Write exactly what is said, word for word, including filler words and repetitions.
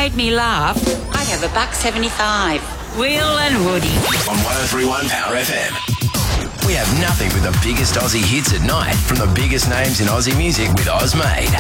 made me laugh, I'd have a buck seventy-five. Will and Woody. On one oh three point one Power F M. We have nothing but the biggest Aussie hits at night from the biggest names in Aussie music with Ozmade.